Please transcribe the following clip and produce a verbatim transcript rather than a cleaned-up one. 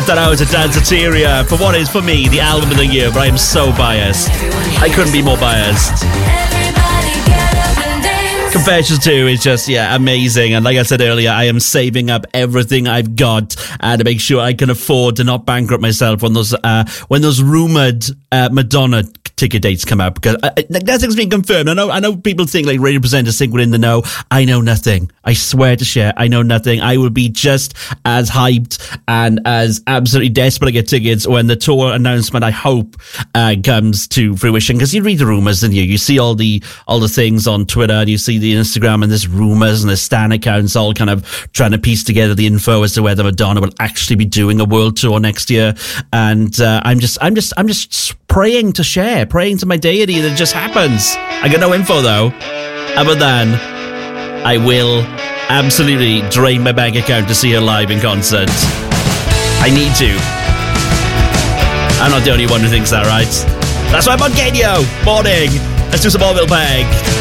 that out to Danceteria for what is, for me, the album of the year, but I am so biased. I couldn't be more biased. Confessions two is just, yeah, amazing. And like I said earlier, I am saving up everything I've got uh, to make sure I can afford to not bankrupt myself when those uh, when those rumoured uh, Madonna ticket dates come out, because uh, nothing's been confirmed. I know I know people think like radio presenters think we're in the know. I know nothing. I swear to share, I know nothing. I will be just as hyped and as absolutely desperate to get tickets when the tour announcement, I hope, uh, comes to fruition. Because you read the rumours, and you you see all the all the things on Twitter, and you see the Instagram, and there's rumours and there's stan accounts all kind of trying to piece together the info as to whether Madonna will actually be doing a world tour next year. And uh, I'm just I'm just I'm just praying to share. Praying to my deity that it just happens. I got no info though, other than I will absolutely drain my bank account to see her live in concert. I need to. I'm not the only one who thinks that, right? That's why I'm on Genio. Morning. Let's do some Orville Peg.